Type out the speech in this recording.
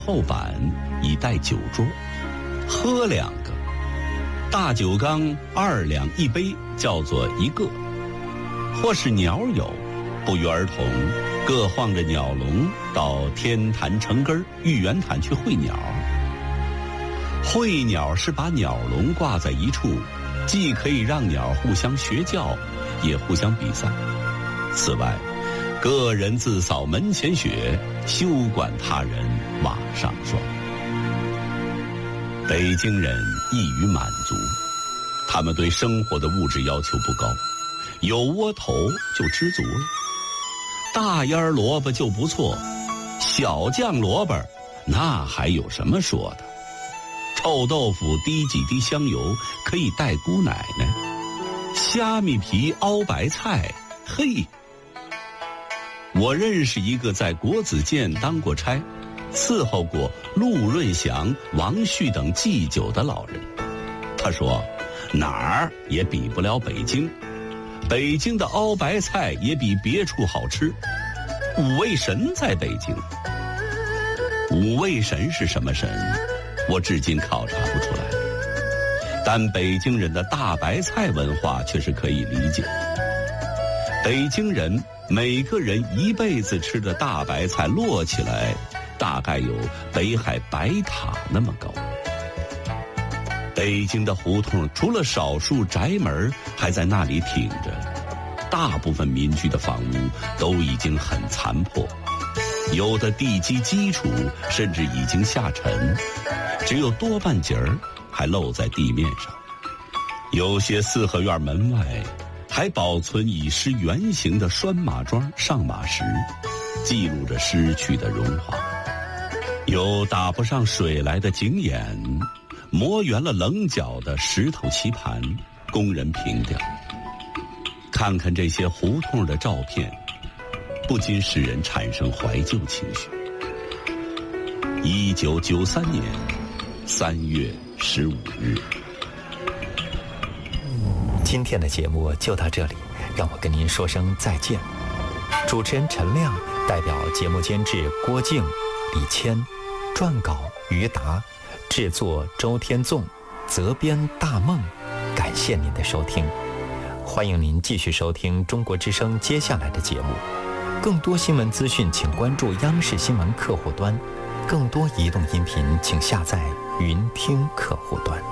后板以待酒桌，喝2个，大酒缸2两1杯，叫做1个。或是鸟友，不约而同各晃着鸟笼到天坛城根玉渊潭去会鸟。会鸟是把鸟笼挂在一处，既可以让鸟互相学叫，也互相比赛。此外，个人自扫门前雪，休管他人瓦上霜。北京人易于满足，他们对生活的物质要求不高，有窝头就知足了。大烟萝卜就不错，小酱萝卜那还有什么说的？臭豆腐滴几滴香油可以带姑奶奶，虾米皮熬白菜，嘿。我认识一个在国子监当过差，伺候过陆润祥、王旭等祭酒的老人。他说，哪儿也比不了北京，北京的熬白菜也比别处好吃。五味神在北京，五味神是什么神？我至今考察不出来，但北京人的大白菜文化却是可以理解。北京人每个人一辈子吃的大白菜摞起来，大概有北海白塔那么高。北京的胡同除了少数宅门还在那里挺着，大部分民居的房屋都已经很残破，有的地基基础甚至已经下沉，只有多半截儿还露在地面上。有些四合院门外还保存已失原形的拴马桩、上马石，记录着失去的荣华。有打不上水来的井眼，磨圆了棱角的石头棋盘，供人凭吊。看看这些胡同的照片，不禁使人产生怀旧情绪。1993年3月15日。 今天的节目就到这里，让我跟您说声再见。主持人陈亮代表节目监制郭静、李谦，撰稿于达，制作周天纵，责编大梦。感谢您的收听，欢迎您继续收听中国之声接下来的节目。更多新闻资讯请关注央视新闻客户端，更多移动音频请下载云听客户端。